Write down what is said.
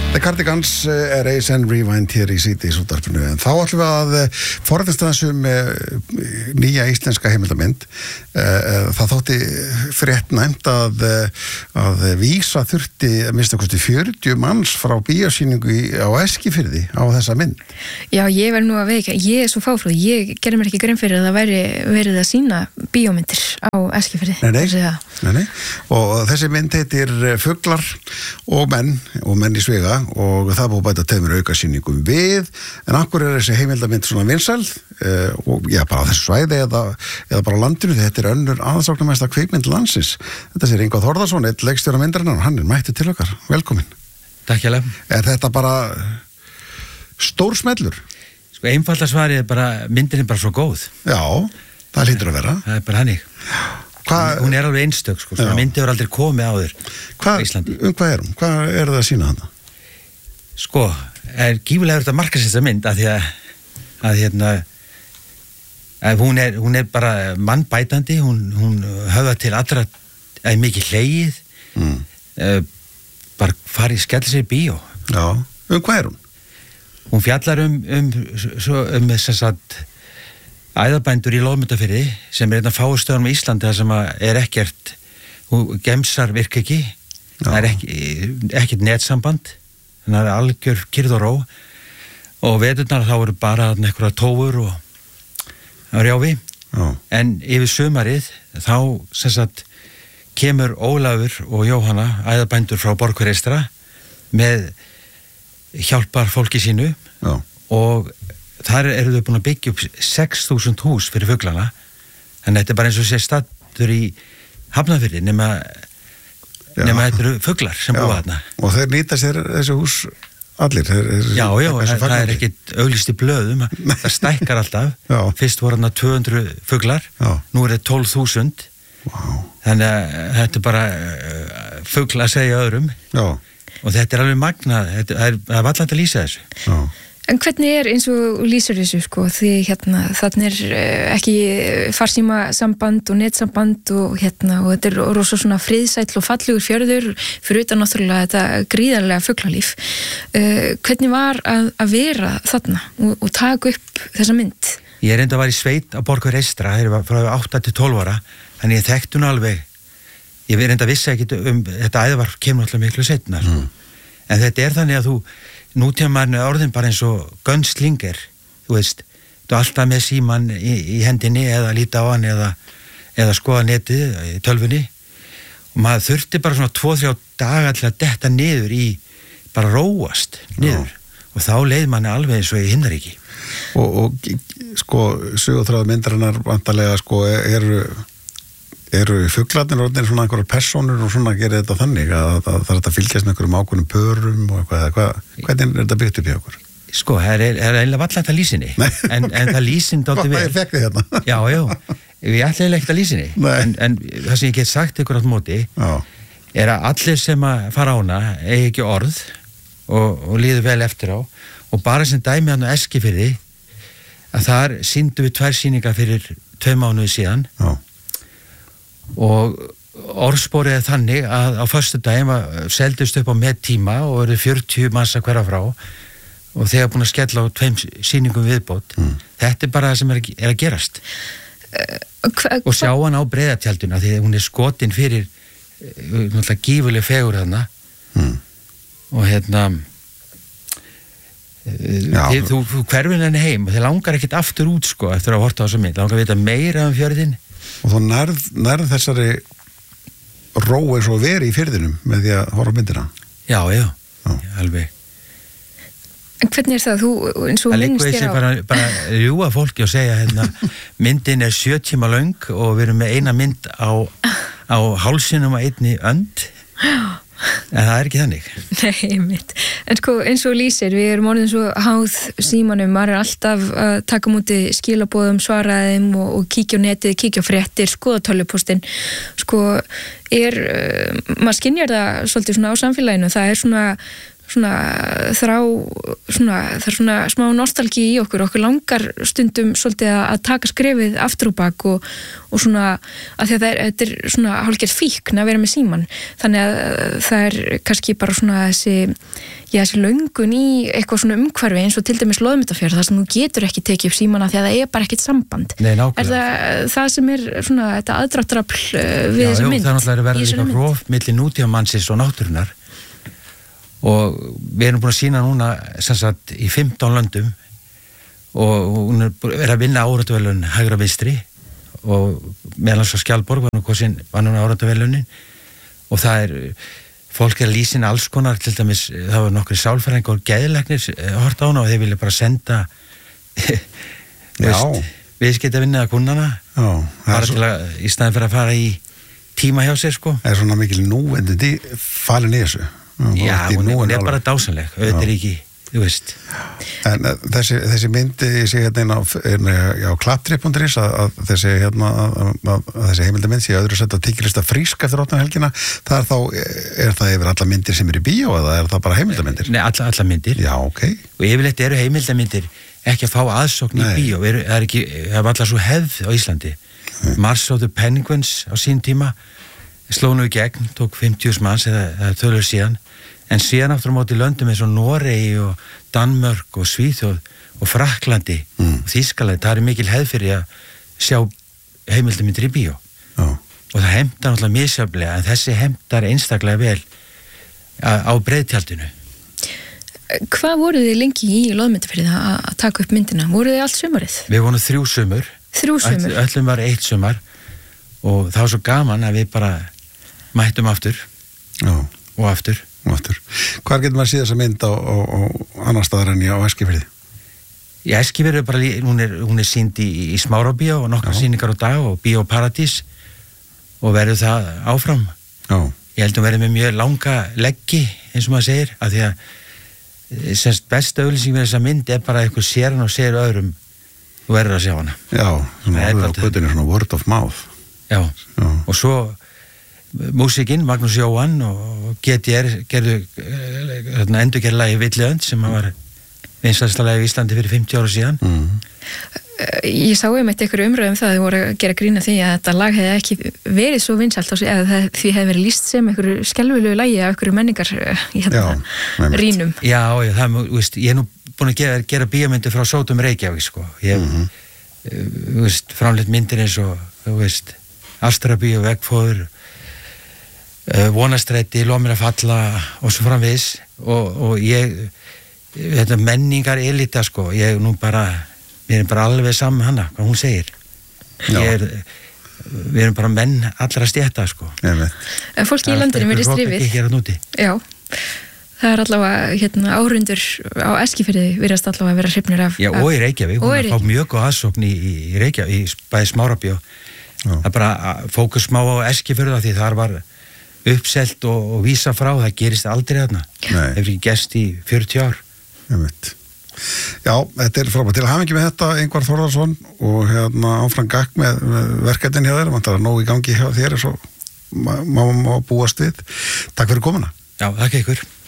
The Cardigans, Erase and Rewind hér í síðdegis útvarpinu. En þá ætlum við að forðast þessum nýja íslenska heimildamynd. Það þótti frétt næmt að vísa þurfti að minnsta kosti 40 manns frá bíósýningu á Eskifirði á þessa mynd. Já, ég verð nú að veika, ég svo fáfróð, ég gerði mér ekki grein fyrir að það væri verið að sýna bíómyndir á Eskifirði. Nei. Og þessi mynd heitir Fuglar og menn í Svega og það búið bæta tveimur aukasýningum við, en akkur þessi heimildamynd svona vinsæl og já, bara á þessu svæði eða bara á landinu, þetta önnur aðsóknarmesta kvikmynd landsins. Þetta sér Ingvar Þórðarson, einn leikstjóri myndarinnar, hann mættur til okkar. Velkomin. Takk hérlega. Er þetta bara stór smellur? Sko, einfalda svarið bara, myndin bara svo góð. Já, það hlýtur að vera. Það bara hannig. Hún alveg einstök, sko. Myndi hefur aldrei komið á þér á Íslandi. Hvað er hún? Hvað það að sína hana? Sko, gífulega þetta markasetsa mynd að hún bara mannbætandi, hún höfða til allra mikið hlegið, bara farið skell sér í bíó. Já, hvað er hún? Hún fjallar þess að æðabændur í Loðmundarfirði sem einn af fáu stöðum í Íslandi þar sem ekkert, gemsar virka ekki, það ekkert netsamband, þannig að algjör kyrrð og ró og veturnar þá eru bara einhverja tófur og rjáfi. En yfir sumarið þá sem sagt kemur Ólafur og Jóhanna æðabændur frá Borgarreistra með hjálpar fólki sínu. Og þar eru þau búin að byggja upp 6.000 hús fyrir fuglana, þannig að þetta bara eins og sé staddur í Hafnarfirði nema þetta eru fuglar sem búa þarna. Og þeir nýta sér þessi hús allir? Já, það er ekkit auglýst í blöðum, það stækkar alltaf. Fyrst voru þarna 200 fuglar, nú er þetta 12.000. Þannig að þetta er bara fugl að segja öðrum. Og þetta er alveg magnað, það er vallandi að lýsa þessu. En hvernig eins og lýsir þessu, sko, því þannig ekki farsíma samband og netsamband og þetta er rosa svona friðsæll og fallegur fjörður fyrir utan náttúrulega þetta gríðarlega fuglalíf. Hvernig var að vera þarna og taka upp þessa mynd? Ég reyndi að vera í sveit á Borgarreistra, það var frá 8 til 12 ára, þannig ég þekkti hún alveg. Ég reyndi að vissi ekki þetta æðvarp kemur alltaf miklu seinna, sko. En þetta er þannig að nútímaðurinn er orðin bara eins og gunnslinger, þú veist, þú alltaf með síman í hendinni eða líta á hann eða skoða netið í tölvunni og maður þurfti bara svona 2-3 daga til að detta niður í bara róast niður og þá leið manni alveg eins og í himnaríki. Og sko, sögutráð myndarinnar vantarlega sko eru fuglarnir orðinir svona einhverjar persónur og svona gerir þetta þannig að það er þetta að fylgjast með einhverjum ákveðnum pörum og eitthvað, hvernig er þetta byggt upp í okkur? Sko, það er eiginlega vallægt að lýsinni, en það lýsin dálítið vel. Hvað ég fekk þið hérna? Já, ég ætla eiginlega ekkert að lýsinni, en það sem ég get sagt ykkur átt móti er að allir sem að fara á hana eigi ekki orð og líður vel eftir á og bara sem dæmi hann á Eskifirði að þar sýndu við 2 sýningar fyrir 2 mánuði síðan og orðsporið er þannig að á föstudaginn seldust upp á með tíma og eru 40 manns að hverja frá og þegar búin að skella á 2 sýningum viðbót. Þetta er bara það sem er að gerast. Og sjá hann á Breiðatjalduna því að hún er skotin fyrir náttúrulega gífuleg fegur þarna og þú hverfin henni heim og þið langar ekkert aftur út sko eftir að horta á þessa mynd, langar að vita meira fjörðinn. Og þú nærð þessari ró eins og veri í firðinum með því að horfa á myndina. Já, alveg. En hvernig er það? Þú eins og minnst þér á... bara ljúga fólki og segja myndin er 7 tíma löng og við erum með eina mynd á hálsinum að einni önd. En það er ekki þannig. Nei, mitt. En sko, eins og lýsir, við erum orðin svo háð símanum, maður er alltaf að taka múti skilaboðum, svara þeim og kíkja á netið, kíkja á fréttir, skoða tölvupóstinn. Sko, maður skynjar það svolítið svona á samfélaginu, það er það er svona smá nostalgí í okkur langar stundum svolítið að taka skrefið aftur og bak og svona að því að þetta er svona hálfgerð fíkn að vera með síman, þannig að það er kannski bara svona þessi löngun í eitthvað svona umhverfi eins og til dæmis Loðmundarfjörð, þar sem þú getur ekki tekið upp símana því að það er bara ekkert samband. Nei, nákvæmlega. Er það sem er svona þetta aðdráttarafl við þessa mynd? Já, það náttúrulega er verið eitthvað rof milli nútímamannsins og náttúrunnar og við erum búin að sýna núna sem sagt í 15 löndum og hún er að vinna áhættuverðlaun hægra vinstri og meðal hans á Skjaldborg var hún áhættuverðlaunin og það er fólk er að lýsina alls konar, til dæmis það var nokkri sálfræðingar og geðlæknir hort á hana og þeir vilja bara senda viðskiptavinna að kunnana bara til að í staðin fyrir að fara í tíma hjá sér sko. Það er svona mikil núvendindi falin í þessu. Já, hún er bara dásanleg, auðvitað er ekki, þú veist. En þessi myndi sé hérna á klapptrip.is að þessi heimildamind sé öðru sett að tíkilista frísk eftir 8. helgina, er það yfir alla myndir sem er í bíó eða er það bara heimildamindir? Nei, alla myndir. Já, ok. Og yfirleitt eru heimildamindir ekki að fá aðsókn í bíó, það var alltaf svo hefð á Íslandi. Mars of the Penguins á sín tíma sló nú í gegn, tók 50 manns eða þölur síðan, en síðan aftur á móti löndum eins og Noregi og Danmörk og Svíþjóð og Frakklandi og Þýskalandi, það er mikil hefð fyrir að sjá heimildamindir í bíó og það hemtar náttúrulega misjaflega, en þessi hemtar einstaklega vel á breiðtjaldinu. Hvað voruð þið lengi í Loðmundarfirði að taka upp myndina? Voruð þið allt sumarið? Við vorum 3 sumur. 3 sumur? Öllum var 1 sumar og það var svo gaman að við bara mættum aftur og aftur. Hvar getur maður síðan þessa mynd á annar staðar en á Eskifirði? Í Eskifirði hún er sýnd í Smárabíó og nokkrar sýningar á dag og Bíó Paradís og verður það áfram. Ég held að verður með mjög langa leggi eins og maður segir, af því að semst besta auglýsing við þessa mynd er bara eitthvað sér hann og segir öðrum þú verður að sjá hana. Já, svona alveg á götunni, svona word of mouth. Já. Og svo músikinn, Magnús Jóhann og GTR gerðu endurgerðlagi Villiönd sem var vinsælstalagi í Íslandi fyrir 50 ára síðan. Ég sá einmitt einhverju umræðum það að þið voru að gera grína því að þetta lag hefði ekki verið svo vinsælt eða því hefði verið lýst sem einhverju skelfilegu lagi af einhverju menningar rínum. Já, það, veist, ég er nú búin að gera bíómyndir frá Sótum Reykjavík sko. Ég hef framleitt myndir eins og Astrabíó, Veggfóður, Vonastræti, Lómir að falla og svo framvegis og þetta menningar elita sko, ég nú bara við erum bara alveg saman hana, hvað hún segir. Við erum bara menn allra stétta sko. En fólki í landinu verið strifið. Já, það er allavega áhrundur á Eskifirði virðast allavega að vera hrifnir af. Já, og í Reykjavík, hún er fá mjög góð aðsókn í Reykjavík, í bæði Smárabíó. Það er bara fókus smá á Eskifirði því þar var uppselt og vísa frá, það gerist aldrei þarna. Hefur ekki gerst í 40 ár. Já, þetta er frábært. Til að hafa ekki með þetta Ingvar Þórðarsson og áfram gakk með verkefnin hjá þér, vantar að nóg í gangi hjá þér eins og má búast við. Takk fyrir komuna. Já, takk ykkur.